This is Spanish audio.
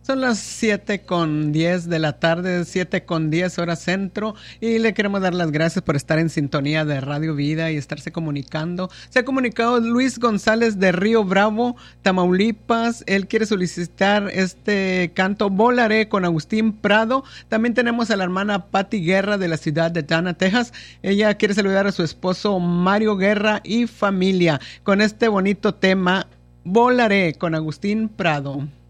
Son las 7:10 de la tarde, 7:10 hora centro, y le queremos dar las gracias por estar en sintonía de Radio Vida y estarse comunicando. Se ha comunicado Luis González de Río Bravo, Tamaulipas. Él quiere solicitar este canto Volaré con Agustín Prado. También tenemos a la hermana Patti Guerra de la ciudad de Dana, Texas. Ella quiere saludar a su esposo Mario Guerra y familia con este bonito tema Volaré con Agustín Prado.